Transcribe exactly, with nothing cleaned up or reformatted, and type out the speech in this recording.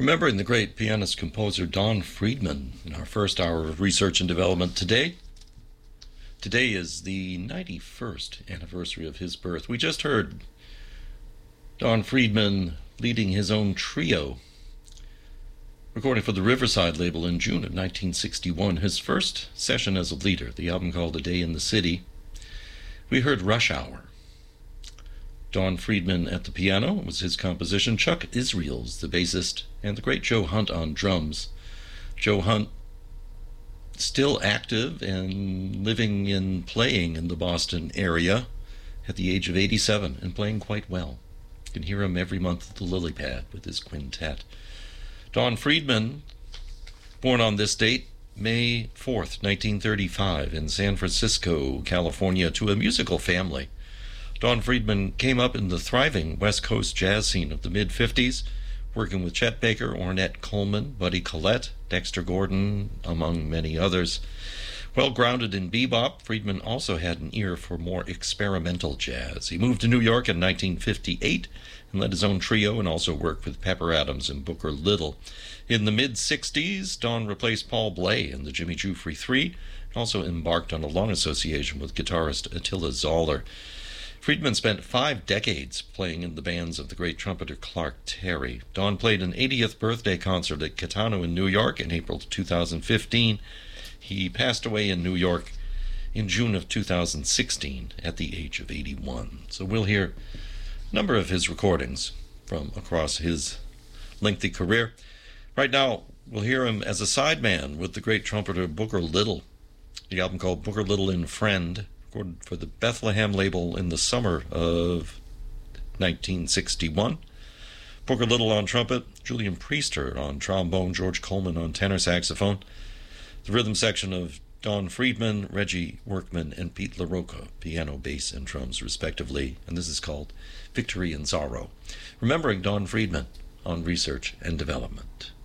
Remembering the great pianist-composer Don Friedman in our first hour of research and development today. Today is the ninety-first anniversary of his birth. We just heard Don Friedman leading his own trio, recording for the Riverside label in June of nineteen sixty-one, his first session as a leader, the album called A Day in the City. We heard Rush Hour. Don Friedman at the piano was his composition. Chuck Israels, the bassist, and the great Joe Hunt on drums. Joe Hunt, still active and living and playing in the Boston area at the age of eighty-seven and playing quite well. You can hear him every month at the Lily Pad with his quintet. Don Friedman, born on this date, May fourth, nineteen thirty-five, in San Francisco, California, to a musical family. Don Friedman came up in the thriving West Coast jazz scene of the mid-fifties, working with Chet Baker, Ornette Coleman, Buddy Collette, Dexter Gordon, among many others. Well grounded in bebop, Friedman also had an ear for more experimental jazz. He moved to New York in nineteen fifty-eight and led his own trio and also worked with Pepper Adams and Booker Little. In the mid-sixties, Don replaced Paul Bley in the Jimmy Giuffre Three and also embarked on a long association with guitarist Attila Zoller. Friedman spent five decades playing in the bands of the great trumpeter Clark Terry. Don played an eightieth birthday concert at Kitano in New York in April two thousand fifteen. He passed away in New York in June of two thousand sixteen at the age of eighty-one. So we'll hear a number of his recordings from across his lengthy career. Right now, we'll hear him as a sideman with the great trumpeter Booker Little. The album called Booker Little and Friend, recorded for the Bethlehem label in the summer of nineteen sixty-one. Booker Little on trumpet, Julian Priester on trombone, George Coleman on tenor saxophone. The rhythm section of Don Friedman, Reggie Workman, and Pete LaRocca, piano, bass, and drums, respectively. And this is called Victory and Sorrow. Remembering Don Friedman on Research and Development.